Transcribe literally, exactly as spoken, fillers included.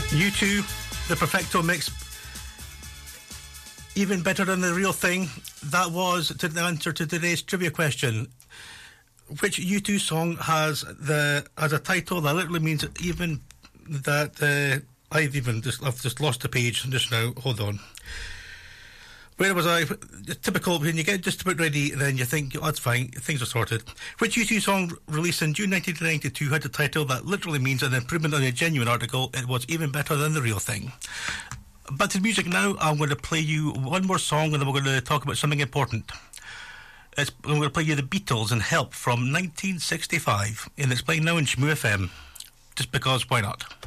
U two, the Perfecto mix, even better than the real thing. That was to the answer to today's trivia question. Which U two song has the has a title that literally means even that uh, I've even just I've just lost the page just now. Hold on. Where was I? Typical, when you get just about ready, then you think, oh, that's fine, things are sorted. Which U two song released in June nineteen ninety-two had a title that literally means an improvement on a genuine article? It was even better than the real thing. But to music now, I'm going to play you one more song and then we're going to talk about something important. It's, I'm going to play you the Beatles and Help from nineteen sixty-five. And it's playing now in Shmoo F M. Just because, why not?